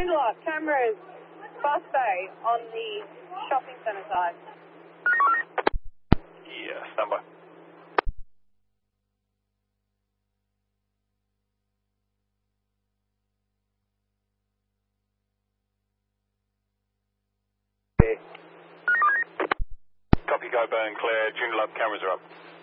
Joondalup, cameras, Bus Bay on the shopping centre side. Yeah, stand by. Copy, go, burn, clear. Joondalup, cameras are up.